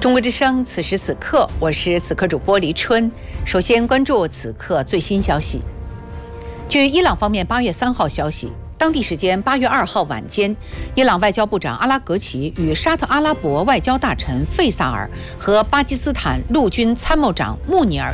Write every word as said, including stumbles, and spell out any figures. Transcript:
中国之声，此时此刻，我是此刻主播黎春。首先关注此刻最新消息。据伊朗方面八月三号消息，当地时间八月二号晚间，伊朗外交部长阿拉格齐与沙特阿拉伯外交大臣费萨尔和巴基斯坦陆军参谋长穆尼尔